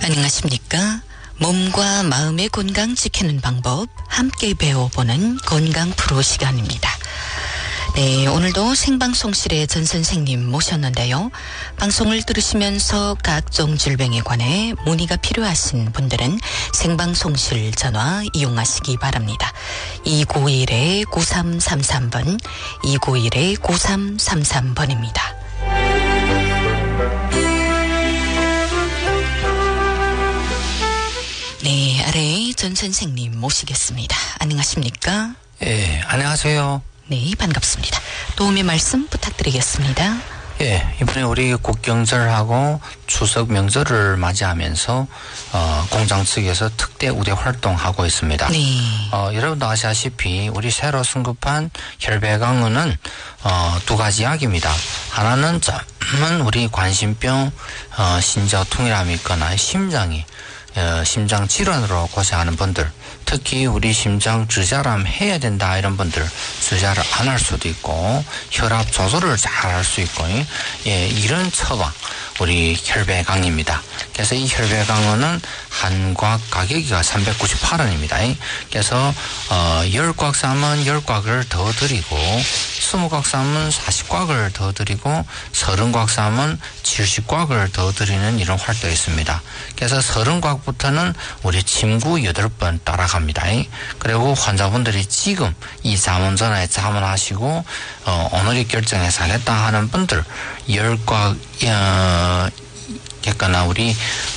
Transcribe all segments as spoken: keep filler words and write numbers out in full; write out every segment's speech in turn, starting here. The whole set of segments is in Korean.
안녕하십니까? 몸과 마음의 건강 지키는 방법 함께 배워보는 건강 프로 시간입니다. 네, 오늘도 생방송실에 전 선생님 모셨는데요. 방송을 들으시면서 각종 질병에 관해 문의가 필요하신 분들은 생방송실 전화 이용하시기 바랍니다. 이구일 구삼삼삼 번, 이구일 구삼삼삼 번입니다. 네, 아래 전 선생님 모시겠습니다. 안녕하십니까? 예, 안녕하세요. 네, 반갑습니다. 도움의 말씀 부탁드리겠습니다. 예, 이번에 우리 국경절하고 추석 명절을 맞이하면서 어, 공장 측에서 특대 우대 활동하고 있습니다. 네. 어, 여러분도 아시다시피 우리 새로 승급한 혈배강은은 어, 두 가지 약입니다. 하나는 전문 우리 관심병, 어, 심저통이람이 있거나 심장이 어, 심장 질환으로 고생하는 분들, 특히 우리 심장 주자람 해야 된다 이런 분들 주자를 안 할 수도 있고 혈압 조절을 잘 할 수 있고 예, 이런 처방 우리 혈배강입니다. 그래서 이 혈배강은 한 곽 가격이 삼백구십팔 원입니다. 그래서 어, 십 곽 사면 십 곽을 더 드리고 이십 곽 사면 사십 곽을 더 드리고 삼십 곽 사면 칠십 곽을 더 드리는 이런 활동이 있습니다. 그래서 삼십 곽부터는 우리 침구 여덟 번 따라갑니다. 그리고 환자분들이 지금 이 자문전화에 자문하시고 어, 오늘이 결정해서 하겠다 하는 분들 십 곽 어, 겠거나 우리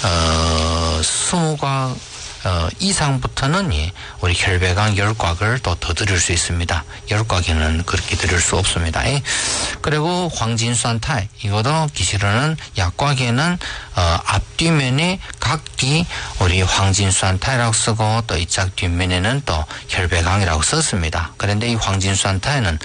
어, 이십 곽 어, 이상부터는 예, 우리 혈배강 십 곽을 또 더 드릴 수 있습니다. 십 곽에는 그렇게 드릴 수 없습니다. 예. 그리고 황진수한타이 이것도 기시로는 약곽에는 어, 앞뒷면에 각기 우리 황진수한타이라고 쓰고 또 이짝 뒷면에는 또 혈배강이라고 썼습니다. 그런데 이 황진수한타이는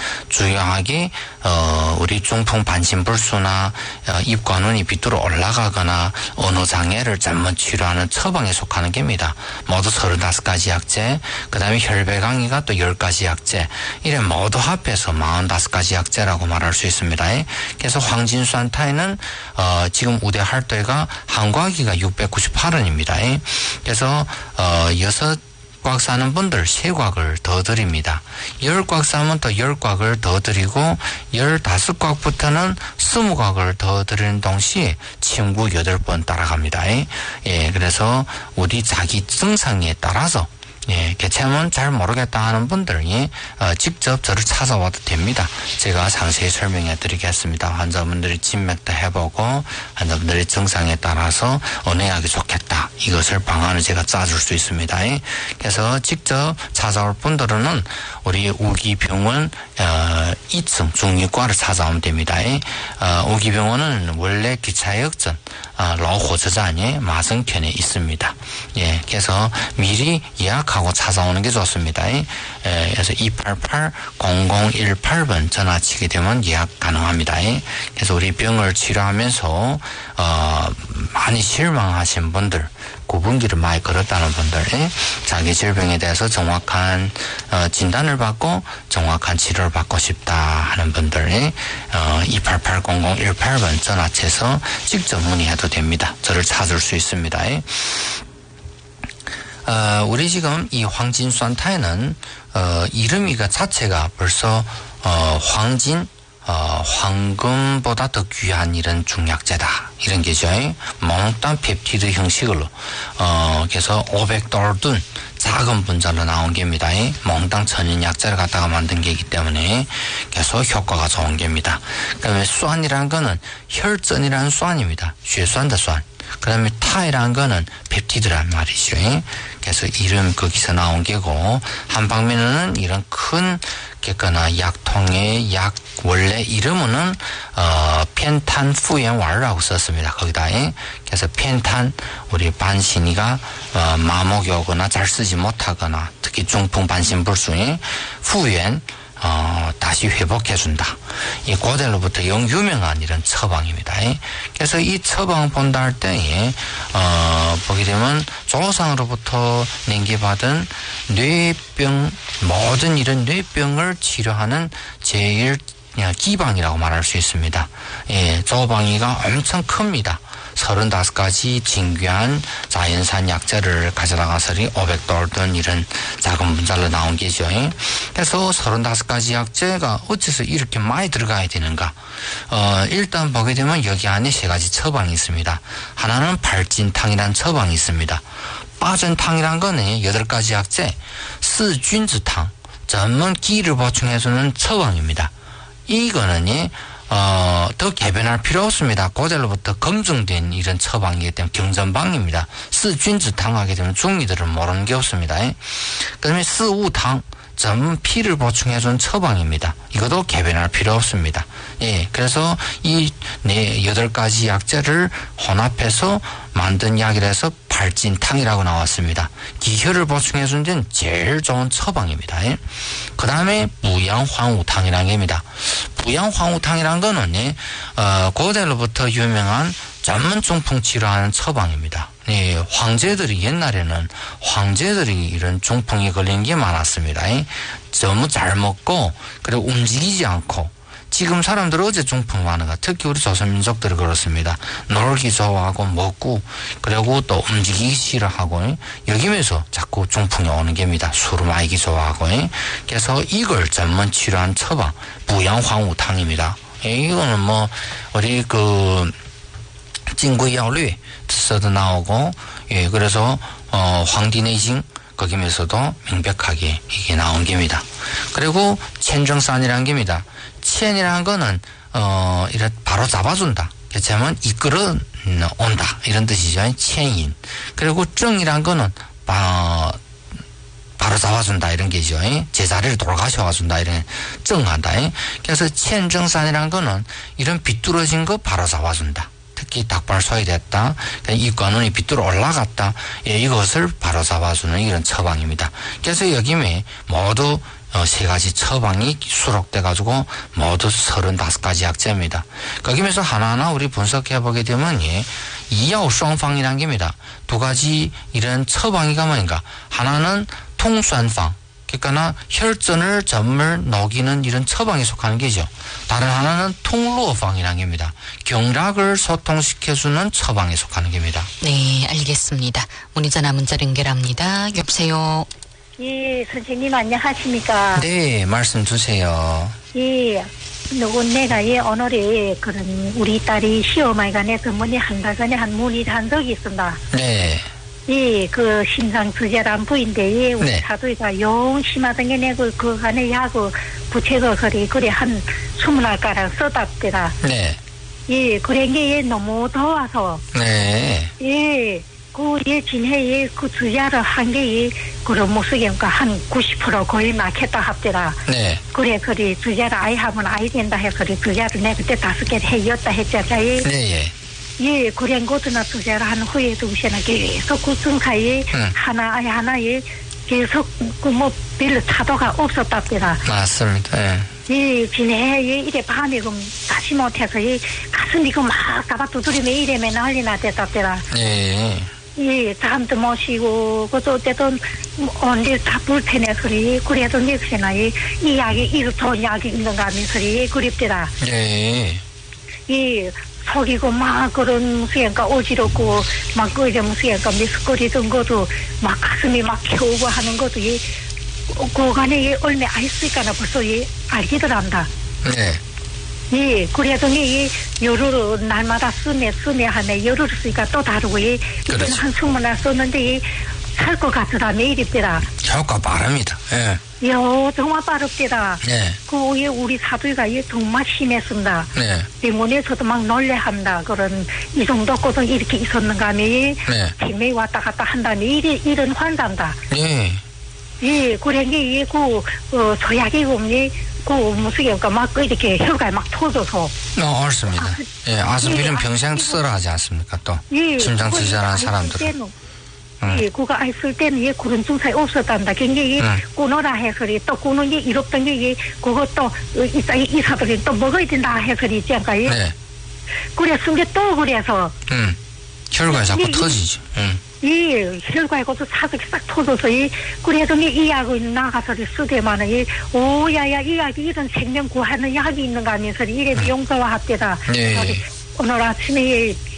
주요하게 어, 우리 중풍 반신불수나 어, 입관운이 비뚤어 올라가거나 언어장애를 전문 치료하는 처방에 속하는 겁니다. 모두 서른다섯 가지 약제, 그 다음에 혈배강의가 또 열 가지 약제, 이래 모두 합해서 마흔다섯 가지 약제라고 말할 수 있습니다. 그래서 황진수한타이는 어, 지금 우대 할도가 한 곽이가 육백구십팔 원입니다. 그래서 어, 여섯 곽 사는 분들 세 곽을 더 드립니다. 열 곽 사면 또 열 곽을 더 드리고 열다섯 곽부터는 스무 곽을 더 드리는 동시에 침구 여덟 번 따라갑니다. 예, 그래서 우리 자기 증상에 따라서 예, 개체하면 잘 모르겠다 하는 분들이 어, 직접 저를 찾아와도 됩니다. 제가 상세히 설명해 드리겠습니다. 환자분들이 진맥도 해보고 환자분들의 증상에 따라서 어느 약이 좋겠다. 이것을 방안을 제가 짜줄 수 있습니다. 그래서 직접 찾아올 분들은 우리 우기병원 어, 이 층 중위과를 찾아오면 됩니다. 어, 우기병원은 원래 기차역전 어, 로호저站에 마성편에 있습니다. 예, 그래서 미리 예약하고 찾아오는 게 좋습니다. 예, 그래서 이팔팔 공공일팔 번 전화치게 되면 예약 가능합니다. 예, 그래서 우리 병을 치료하면서 어, 많이 실망하신 분들, 구분기를 많이 걸었다는 분들, 예, 자기 질병에 대해서 정확한 어, 진단을 받고 정확한 치료를 받고 싶다 하는 분들, 예, 어, 이팔팔 공공일팔 번 전화쳐서 직접 문의해도 됩니다. 저를 찾을 수 있습니다. 예. 어, 우리 지금 이 황진수한타이는 어, 이름이가 자체가 벌써 어, 황진 어, 황금보다 더 귀한 이런 중약제다. 이런 게죠. 몽땅 펩티드 형식으로, 어, 그래서 오백 달든 작은 분자로 나온 겁니다. 몽땅 천연약제를 갖다가 만든 게이기 때문에 계속 효과가 좋은 겁니다. 그 다음에 수안이라는 거는 혈전이라는 수안입니다. 血栓的酸. 그 다음에 타이라는 거는 펩티드란 말이죠. 그래서 이름 거기서 나온 게고, 한 방면에는 이런 큰 겠거나 약통의 약 원래 이름은 어 펜탄 후엔왈라고 썼습니다. 거기다. 그래서 펜탄 우리 반신이가 어, 마목이 오거나 잘 쓰지 못하거나 특히 중풍 반신불수에 후엔 어, 다시 회복해준다. 이 고대로부터 영 유명한 이런 처방입니다. 그래서 이 처방 본다 할 때, 어, 보게 되면 조상으로부터 냉기받은 뇌병, 모든 이런 뇌병을 치료하는 제일 기방이라고 말할 수 있습니다. 예, 조방위가 엄청 큽니다. 서른다섯 가지 진귀한 자연산 약재를 가져다가서 오백 돌 돈 이런 작은 문자로 나온 게죠. 그래서 서른다섯 가지 약재가 어째서 이렇게 많이 들어가야 되는가? 어, 일단 보게 되면 여기 안에 세 가지 처방이 있습니다. 하나는 발진탕이라는 처방이 있습니다. 빠전탕이란 거는 여덟 가지 약재, 스균즈탕, 전문 기를 보충해주는 처방입니다. 이거는 어, 더 개변할 필요 없습니다. 고대로부터 검증된 이런 처방이기 때문에 경전방입니다. 스균즈탕 하게 되면 중이들은 모르는 게 없습니다. 그 다음에 스우탕, 전문 피를 보충해준 처방입니다. 이것도 개변할 필요 없습니다. 예, 그래서 이 네 여덟 가지 약재를 혼합해서 만든 약이라서 발진탕이라고 나왔습니다. 기혈을 보충해준 데는 제일 좋은 처방입니다. 예. 그 다음에 무양황우탕이라는 겁니다. 무양황우탕이라는 거는 예, 어, 고대로부터 유명한 전문 중풍 치료하는 처방입니다. 예, 황제들이 옛날에는 황제들이 이런 중풍이 걸린 게 많았습니다. 예. 너무 잘 먹고 그리고 움직이지 않고 지금 사람들 어제 중풍 많은가 특히 우리 조선민족들이 그렇습니다. 놀기 좋아하고 먹고 그리고 또 움직이기 싫어하고 여기면서 자꾸 중풍이 오는 겁니다. 술을 마시기 좋아하고 그래서 이걸 전문 치료한 처방 무양황우탕입니다. 이거는 뭐 우리 그 징구야律에서도 나오고 예 그래서 어 황디내징 거기면서도 명백하게 이게 나온 겁니다. 그리고 첸정산이라는 겁니다. 첸이라는 거는 어 이렇게 바로 잡아준다. 그렇지만 이끌어 온다 이런 뜻이죠. 첸인. 그리고 정이라는 거는 바, 바로 잡아준다 이런 게죠. 제자리를 돌아가셔와준다 이런 정한다. 그래서 첸정산이라는 거는 이런 비뚤어진 거 바로 잡아준다. 특히 닭발소이 됐다. 이관원이 비뚤어 올라갔다. 예, 이것을 바로 잡아주는 이런 처방입니다. 그래서 여기에 모두 어, 세 가지 처방이 수록돼 가지고 모두 서른다섯 가지 약재입니다. 거기면서 하나하나 우리 분석해 보게 되면 예, 이야오双方이라는 겁니다. 두 가지 이런 처방이가 뭔가 하나는 통수안방 그러니까 혈전을 점을 녹이는 이런 처방에 속하는 게죠. 다른 하나는 통로방이라는 겁니다. 경락을 소통시켜주는 처방에 속하는 겁니다. 네, 알겠습니다. 문의 전화 문자 연결합니다. 여보세요. 예, 선생님 안녕하십니까? 네, 말씀 주세요. 예, 누구 내가 예 오늘에 그런 우리 딸이 시어머니가 내 전문의 한 달 전에 한 문의를 한 적이 있습니다. 네. 예, 그 심상 투자란 부인데 예, 우리 네. 사도이가 용 심하던 게 내고 그 안에 약을 부채가 그래 그래 한 스물 알가량 써답더라. 네. 예, 그런 게 예, 너무 더워서. 네. 예. 그, 예, 진해에 그 투자를 한 게, 예, 그런 목수경가 한 구십 퍼센트 거의 막혔다 합더라. 네. 그래, 그래, 투자를 아예 하면 아예 된다 해, 그래, 투자를 내가 그때 다섯 개 해였다 했잖아. 예. 네, 예. 예, 그래, 고등어 투자를 한 후에도 우선은 계속 그 증사에 음. 하나, 아예 하나에 계속 그 뭐 별로 차도가 없었답더라. 맞습니다. 예. 예, 진해에 이래 밤에 그 다시 못해서, 예, 가슴이 그 막 가봐 두드리면 이래면 난리나 됐답더라. 예. 예, 잠도 못 쉬고, 그것도 어쨌든, 언제 다 불편해, 소리. 그래도 넥시나, 이 약이, 이렇게 좋은 약이 있는가 하면서, 예, 그립더라. 예. 예, 속이고, 막, 그런, 무슨가 어지럽고, 막, 그래, 무슨가 미스거리던 것도, 막, 가슴이 막 겨우고 하는 것도, 예, 그간에, 예, 얼마 안 있으니까 벌써, 예, 알기더란다. 네. 예, 그래도 이 여러 날마다 쓰네 쓰네 하네 여러 쓰니까 또 다르고 예, 이제는 그렇죠. 한 스무 날 썼는데 살 것 같더라 매일입더라. 효과 빠릅니다. 예. 요 정말 빠릅더라. 네. 그 예, 우리 사도가 예 정말 심했습니다. 네. 병원에서도 막 놀래합니다. 그런 이 정도 거도 이렇게 있었는가 하면 예, 네. 병이 왔다 갔다 한다면 이런 이런 환자다. 예. 예, 그런 게 예, 그 어, 소약이 없니? 그 무슨 게막 이렇게 혈관이 막 터져서. 어, 옳습니다. 예, 아스피린 예, 평생 아스피린. 쓰라 하지 않습니까, 또? 예, 심장 그거 투자하는 아이 쓸 사람들은. 때는, 음. 예, 그거 아이 쓸 때는 예, 그런 증상이 없었단다. 굉장히 음. 끊어라 해서리 또 끊는 게 이롭던 게 예, 그것도 이사 이사들이 또 먹어야 된다 해서리 있잖아. 예. 네. 그래서 이제 또 그래서 음. 혈관이 자꾸 이- 이- 터지죠. 음. 이 혈관이 것도 사석이 싹 터져서 이 그래서 이 약을 나가서 쓰대만은 이 오야야 이 약이 이런 생명 구하는 약이 있는가 하면서 이래 용서와 합대다. 예. 오늘 아침에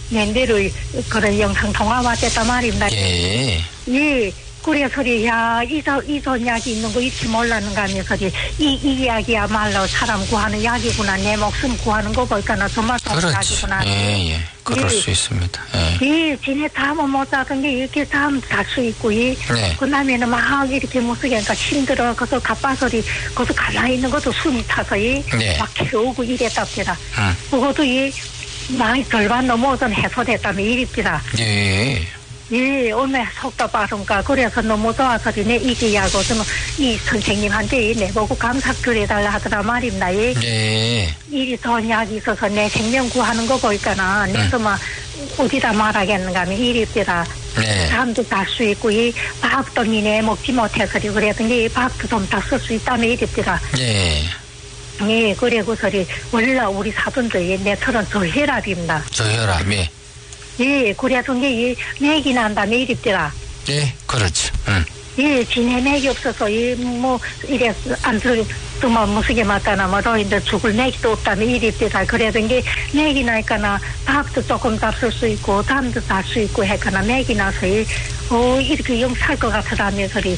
낸대로 그런 영상 통화가 됐단 말입니다. 예. 예. 그래서 야 이저 이저 약이 있는 거 이렇게 몰랐는가 하면서 이, 이 약이야말로 사람 구하는 약이구나. 내 목숨 구하는 거 보니까 정말 좋은 약이구나. 예, 예. 그럴 예. 수 있습니다. 예. 예, 지네 잠을 못 자던 게 이렇게 잠 잘 수 있고, 예. 네. 그 다음에는 막 이렇게 무서니까 힘들어. 그래서 갑바소리, 거기서 가만히 있는 것도 숨이 타서, 예. 네. 막 겨우고 이랬답니다. 음. 그것도, 예. 많이 절반 넘어선 해소됐다면 이랬더라. 예. 예, 오늘 속도 빠른가. 그래서 너무 좋아서 내 이기야고, 저는 이 선생님한테 내보고 감사드려달라 하더라 말입니다. 예. 예. 일이 좋은 약이 있어서 내 생명 구하는 거 보니까나, 내가 막 어디다 말하겠는가 하면 이랬더라. 네. 잠도 잘 수 있고, 이 밥도 니네 먹지 못해서 그랬더니 밥도 좀 다 쓸 수 있다며 이랬더라. 예. 예, 그래고서리 원래 우리 사돈도 내처럼 저혈압입니다. 저혈압, 예. 예, 그래서 이 맥이 난다며 이랬더라. 예, 그렇죠. 음. 예, 지네 맥이 없어서 이 뭐 이래 안 들, 또뭐 무슨게 맞다나 뭐 너희들 죽을 맥이도 없다며 이랬더라. 그래서 게 맥이 나니까나 밥도 조금 다 쓸 수 있고 잠도 잘 수 있고 했거나 맥이 나서 이, 어 이렇게 영 살 것 같으라면서리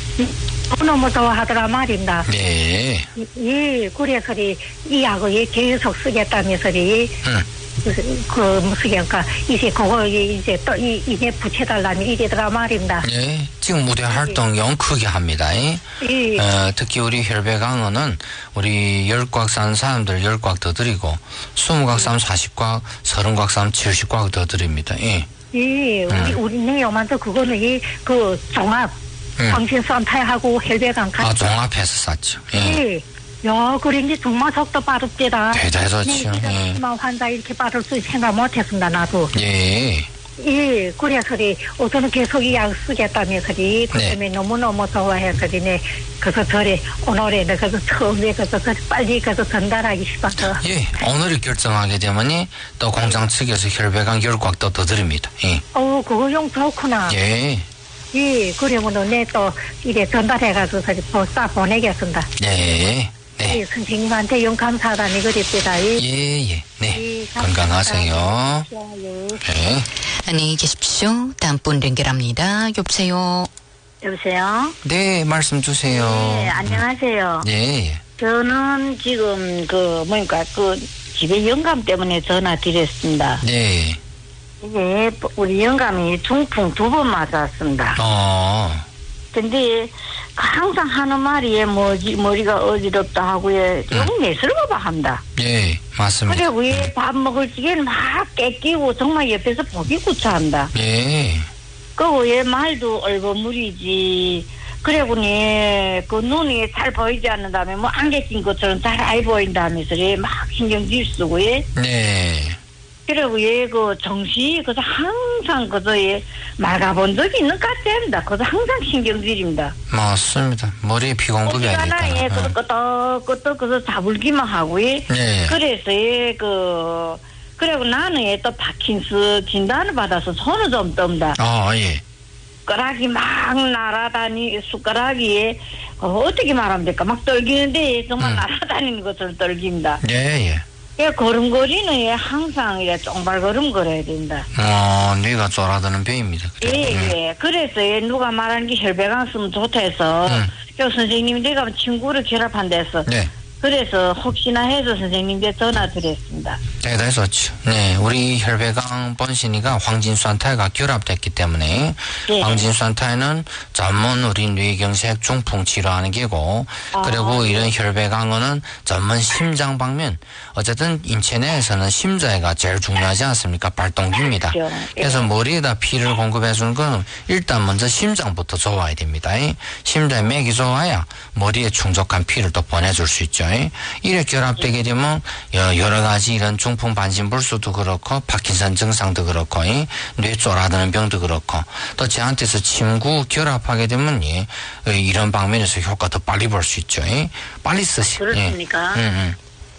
너무 좋아하더라 말입니다. 네. 예, 그래서 이 약을 계속 쓰겠다면서리. 음. 그, 그, 무슨, 그러니까, 이제, 그거, 이제, 또, 이, 이제 붙여달라면 이래더라 말입니다. 네. 지금 무대 활동 영 크게 합니다. 예. 예. 어, 특히 우리 혈배강은은 우리 열 곽 사는 사람들 열 곽 더 드리고, 스무 곽 사면 사십 곽, 서른 곽 사면 칠십 곽 더 드립니다. 예. 예, 우리, 음. 우리 내용만도 그거는, 이, 그, 종합, 음. 정신선탈하고 혈배강 같이. 아, 종합해서 샀죠. 예. 예. 야, 그런지 정말 속도 빠릅니다. 대단하죠. 네, 예. 만 환자 이렇게 빠를 줄 생각 못 했습니다, 나도. 예. 예, 그래서리, 우선은 계속 이 약 쓰겠다면서리, 그 때문에 너무너무 좋아해서리, 네, 그래서 저래, 오늘에는 그래서 처음에 그래서 빨리 그래서 전달하기 싶어서. 예. 오늘이 결정하게 되면이 또 공장 측에서 혈배강 열 곽 더 더 드립니다. 예. 어, 그거 용 좋구나. 예. 예, 그러면은 내 또 이래 전달해가지고 또 싸 보내겠습니다. 네. 네. 예, 선생님한테 용 감사하다니 그랬습니다. 예. 예, 예. 네. 예, 건강하세요. 예. 네. 안녕히 계십시오. 다음 분 연결합니다. 여보세요. 여보세요? 네, 말씀 주세요. 네, 안녕하세요. 네, 예. 저는 지금 그 뭐니까 그 집에 영감 때문에 전화 드렸습니다. 네. 이게 우리 영감이 중풍 두 번 맞았습니다. 어. 근데 항상 하는 말이 뭐지 머리가 어지럽다 하고요. 좀 음. 예술가 합니다. 예, 맞습니다. 그래 왜 밥 먹을 적에는 막 깨끼고 정말 옆에서 보기 구차한다. 예. 그 왜 말도 얼버무리지. 그래보니 그 눈이 잘 보이지 않는다면 뭐 안개 낀 것처럼 잘 안 보인다면서 막 신경질 쓰고 예. 네. 그리고 얘 그 정시 그래서 항상 그저 얘 맑아본 적이 있는 것 같습니다. 그래서 항상 신경질입니다. 맞습니다. 머리에 피공급이 안 어디가나 얘 됐다. 그저 끄떡끄떡 그래서 잡을기만 하고 예. 네. 그래서 얘 그 그리고 나는 얘 또 파킨스 진단을 받아서 손을 좀 떱니다. 아, 예. 숟가락이 막 날아다니 숟가락이 어, 어떻게 말하면 될까 막 떨기는데 정말 음. 날아다니는 것처럼 떨깁니다. 예, 예. 예, 걸음걸이는 예, 항상 예, 쫑발 걸음 걸어야 된다. 어, 뇌가 쫄아드는 병입니다. 그래. 예, 음. 예. 그래서 예, 누가 말하는 게 혈배강 쓰면 좋다 해서 음. 저 선생님이 내가 친구를 결합한대서 네. 그래서 혹시나 해서 선생님께 전화 드렸습니다. 대단히 좋죠. 네, 우리 혈배강 번신이가 황진수한타가 결합됐기 때문에 네. 황진수한타는 전문 우리 뇌경색 중풍 치료하는 게고 아, 그리고 네. 이런 혈배강은 전문 심장 방면 어쨌든 인체 내에서는 심장가 제일 중요하지 않습니까? 발동기입니다. 그렇죠. 그래서 머리에다 피를 공급해 주는 건 일단 먼저 심장부터 좋아야 됩니다. 심장에 맥이 좋아야 머리에 충족한 피를 또 보내줄 수 있죠. 이래 결합되게 되면 여러 가지 이런 중풍 반신불수도 그렇고 파킨슨 증상도 그렇고 뇌 쫄아드는 병도 그렇고 또 저한테서 침구 결합하게 되면 이런 방면에서 효과 더 빨리 볼 수 있죠. 빨리 쓰시. 그렇습니까? 예. 음, 음.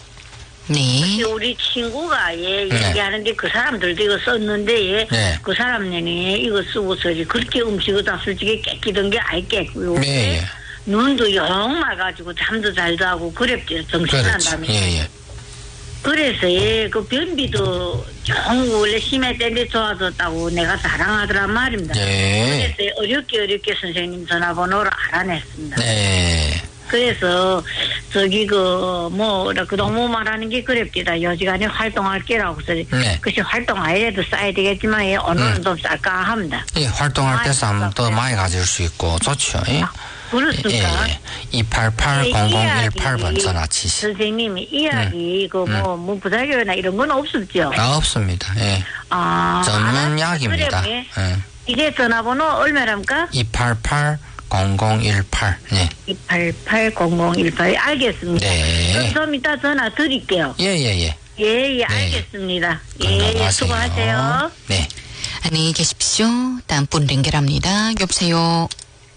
네. 우리 친구가 예, 네. 얘기하는데 그 사람들도 이거 썼는데 예, 네. 그 사람네는 이거 쓰고서지 그렇게 음식을 다 솔직히 깨끼던 게 아예 깨고요. 네, 예. 눈도 영 맑아가지고 잠도 잘 자고 그랬죠. 그렇죠. 정신난다면. 예, 예. 그래서 예, 그 변비도 좀 원래 심했는데 좋아졌다고 내가 자랑하더란 말입니다. 예. 그래서 어렵게 어렵게 선생님 전화번호를 알아냈습니다. 네. 그래서 저기 그뭐 그 너무 말하는 게 그럽니다. 요지간에 활동할 게라고 해서 네. 그치 활동 아이라도 쌓야 되겠지만 예, 오늘은 음. 좀 쌀까 합니다. 예, 활동할 때 싸면 더 네. 많이 가질 수 있고 좋죠. 예. 아, 그렇습니까? 예, 예. 이팔팔 공공일팔 번 전화 치시. 선생님이 이야기 그 뭐 뭐 부작용이나 이런 건 없었죠? 아, 없습니다. 예. 아, 전문 알았- 약입니다. 그래, 예. 이제 전화번호 얼마랍니까? 이팔팔 공공일팔. 예. 이팔팔 공공일팔 알겠습니다. 네. 그럼 좀 이따 전화 드릴게요. 예, 예, 예. 예, 예, 알겠습니다. 예, 건강하세요. 수고하세요. 네. 안녕히 계십시오. 다음 분 연결합니다. 여보세요.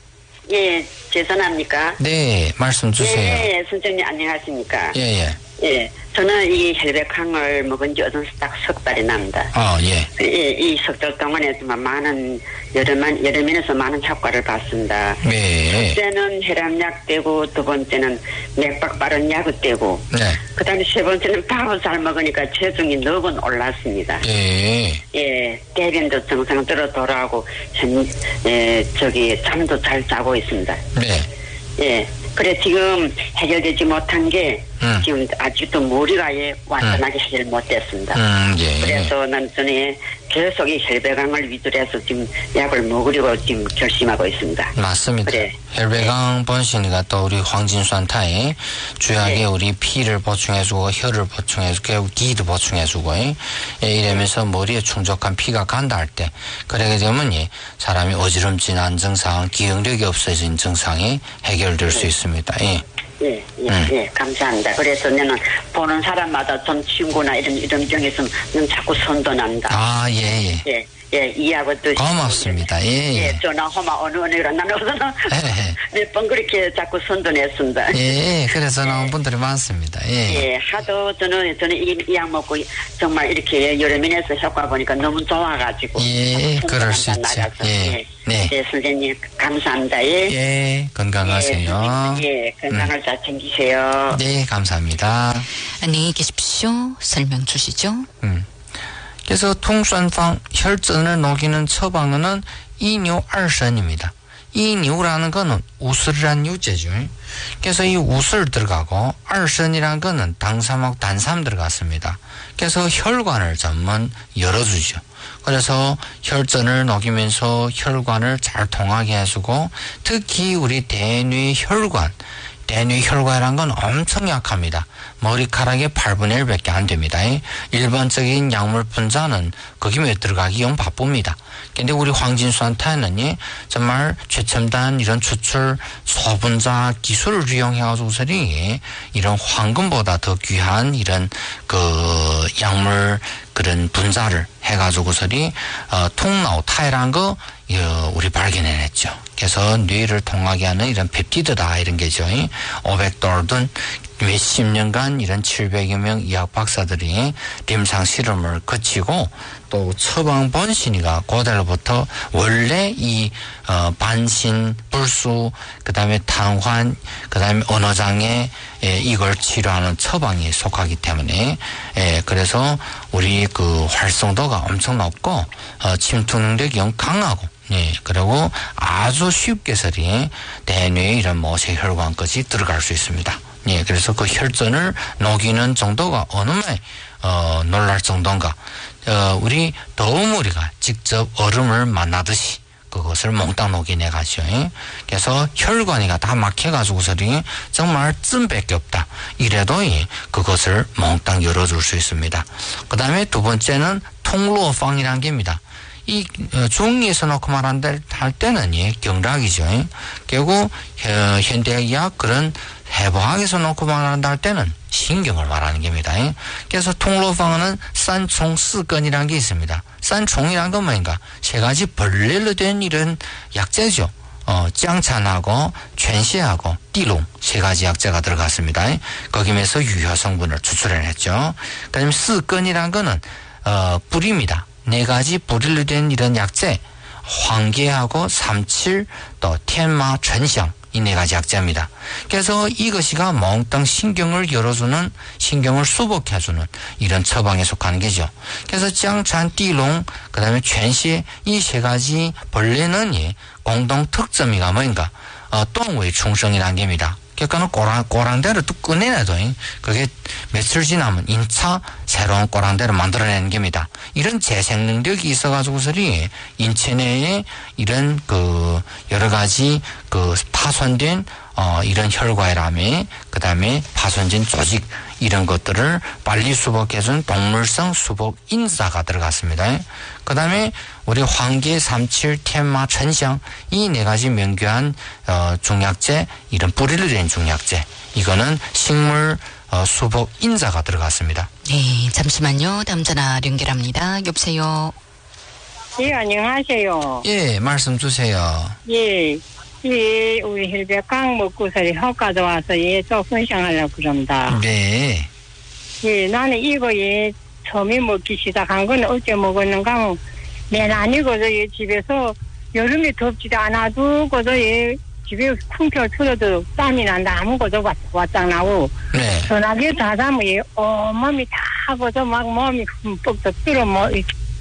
예, 죄송합니까? 네, 말씀 주세요. 예, 선생님 안녕하십니까? 예, 예. 예, 저는 이 혈백항을 먹은 지 어떤 딱 석 달이 납니다. 아, 예. 예, 이 석 달 동안에 정말 많은 여러 만 여러 면에서 많은 효과를 봤습니다. 네. 첫째는 혈압약 떼고 두 번째는 맥박 빠른 약을 떼고 네. 그다음에 세 번째는 밥을 잘 먹으니까 체중이 넉 번 올랐습니다. 예. 예, 대변도 정상대로 돌아오고 현, 예, 저기 잠도 잘 자고 있습니다. 네. 예. 그래 지금 해결되지 못한 게 음. 지금 아직도 머리가 예, 완전하게 해결 못됐습니다. 음, 예. 그래서 난 전에 계속 이 혈배강을 위주로 해서 지금 약을 먹으려고 지금 결심하고 있습니다. 맞습니다. 그래. 혈배강 번신이가 또 우리 황진수한타에 주약에 네. 우리 피를 보충해주고 혈을 보충해주고 결국 기도 보충해주고 예, 이러면서 머리에 충족한 피가 간다 할 때 그러게 되면 예, 사람이 어지럼진한 증상, 기억력이 없어진 증상이 해결될 수 있습니다. 예. 예, 예, 음. 예, 감사합니다. 그래서 나는 보는 사람마다 좀 친구나 이런, 이런 병이 있으면 난 자꾸 선도난다. 아, 예, 예. 예, 예, 이하고 또. 고맙습니다. 예, 예. 예, 전화하면 어느 언니가 나는 우선은 예, 몇 번 그렇게 자꾸 선도냈습니다. 예, 예. 그래서 나온 분들이 많습니다. 예. 예, 하도 저는, 저는 이, 이 약 먹고 정말 이렇게 여러 면에서 효과 보니까 너무 좋아가지고. 예, 그럴 수 있죠. 나가서. 예, 예, 네. 예, 선생님, 감사합니다. 예. 예, 건강하세요. 예, 예, 건강을 잘 챙기세요. 네, 감사합니다. 안녕히 계십시오. 설명 주시죠. 음. 그래서 통선방 혈전을 녹이는 처방은 이뇨알선입니다. 이뇨라는 거는 우슬이란 유제죠. 그래서 이 우슬 들어가고 알선이라는 거는 당삼하고 단삼 들어갔습니다. 그래서 혈관을 전문 열어주죠. 그래서 혈전을 녹이면서 혈관을 잘 통하게 해주고 특히 우리 대뇌 혈관 대뇌 혈관이란 건 엄청 약합니다. 머리카락의 팔분의 일밖에 안 됩니다. 일반적인 약물 분자는 거기에 들어가기 영 바쁩니다. 근데 우리 황진수한테는 정말 최첨단 이런 추출 소분자 기술을 이용해가지고서리 이런 황금보다 더 귀한 이런 그 약물 그런 분자를 해가지고서리 어, 통나오타이라는 거 어, 우리 발견해냈죠. 그래서 뇌를 통하게 하는 이런 펩티드다 이런 게죠. 오백 돌든 몇십 년간 이런 칠백여 명 의학 박사들이临床 실험을 거치고 또 처방 번신이가 고대로부터 원래 이 어, 반신, 불수, 그다음에 탄환, 그다음에 언어장애 예, 이걸 치료하는 처방에 속하기 때문에 예, 그래서 우리 그 활성도가 엄청 높고 어, 침투 능력이 영 강하고 예, 그리고 아주 쉽게 서리 대뇌에 이런 모세 혈관까지 들어갈 수 있습니다. 예, 그래서 그 혈전을 녹이는 정도가 어느 말 어, 놀랄 정도인가. 어, 우리 더우무리가 직접 얼음을 만나듯이 그것을 몽땅 녹이내 가죠. 그래서 혈관이가 다 막혀가지고서리 정말 쯤밖에 없다. 이래도 예, 그것을 몽땅 열어줄 수 있습니다. 그 다음에 두 번째는 통로방이라는 게입니다. 이 중의에서 놓고 말한다 할 때는 예, 경락이죠. 결국 어, 현대의학 그런 해부학에서 놓고 말한다 할 때는 신경을 말하는 겁니다. 그래서 통로방은 산총스건이라는 게 있습니다. 산총이라는 건 뭐인가? 세 가지 벌레로 된 이런 약재죠. 어, 짱찬하고全시하고 띠롱 세 가지 약재가 들어갔습니다. 거기에서 유효 성분을 추출해냈죠. 그다음에 스건이라는 거는 어, 뿌리입니다. 네 가지 뿌리로 된 이런 약재 황계하고 삼칠 또天麻沉香 이 네 가지 약재입니다. 그래서 이것이가 몽땅 신경을 열어주는, 신경을 수복해주는 이런 처방에 속하는 게죠. 그래서 짱찬, 띠롱, 그 다음에全시 이 세 가지 벌레는 예, 공동 특점이가 뭔가 어, 똥의 충성이라는 게입니다. 그러니까 꼬랑, 꼬랑대를 뚝 꺼내내도 그게 며칠 지나면 인차 새로운 꼬랑대를 만들어내는 겁니다. 이런 재생 능력이 있어가지고서리 인체 내에 이런 그 여러 가지 그 파손된 어 이런 혈과라며 그 다음에 파손된 조직 이런 것들을 빨리 수복해준 동물성 수복 인자가 들어갔습니다. 그 다음에 우리 황계, 삼칠, 텐마, 천香이 네 가지 명교한 어, 중약재, 이런 뿌리를 낸 중약재, 이거는 식물 어, 수복 인자가 들어갔습니다. 네, 잠시만요. 다음 전화 연결합니다. 여보세요. 예, 안녕하세요. 예, 말씀 주세요. 예, 예, 우리 혈백강 먹고서리 효과도 와서 예, 또分享하려고 그럽니다. 네. 예, 나는 이거 예, 처음에 먹기 시작한 건 어째 먹었는가 하면 맨 아니고도 예, 집에서 여름에 덥지도 않아두고도 예, 집에 쿵켜 틀어도 땀이 난다 아무것도 왔다 나오고 네. 전화기 닫아면 예, 온몸이 다 하고도 막 몸이 흠뻑 들어 뭐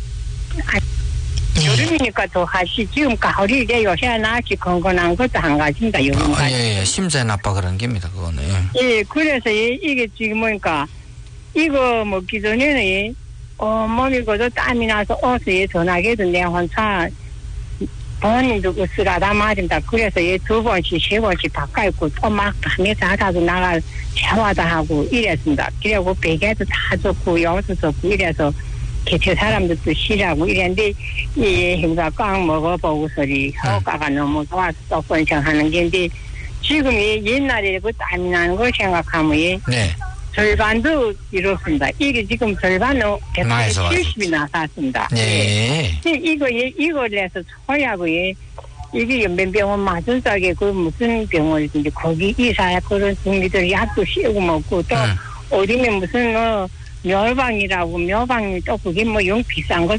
네. 여름이니까 더 하시. 지금 가을이 돼요. 해나시 건건한 것도 한 가지입니다. 여름 아, 예, 예. 심장에 나빠 그런 겁니다. 그거는. 예, 그래서 예, 이게 지금 뭐니까 이거 먹기 전에는 예, 어, 몸이고도 땀이 나서 옷에 예, 전화기도 내 혼자 본인도 으스라다 말입니다. 그래서 예, 두 번씩 세 번씩 바꿔입고 또 막 밤에서 하다도 나가 샤워도 하고 이랬습니다. 그리고 베개도 다 좋고 영도 좋고 이래서 개체 사람들도 싫어하고 이랬는데 이 행사 꽉 먹어보고서리 효과가 너무 좋아서 또 권장하는 게인데 지금 이 옛날에 그 땀이 나는 걸 생각하면 예, 네. 절반도 이렇습니다. 이게 지금 절반은 많이 좋아요. 백칠십이 나갔습니다. 네. 예. 이거 예, 이걸 해서 초약고 예, 이게 연변병원 마술사게 그 무슨 병원이든지 거기 의사 그런 중리들 약도 씌우고 먹고 또 음. 어디면 무슨 어 멸방이라고 멸방이 또 그게 뭐 용 비싼 거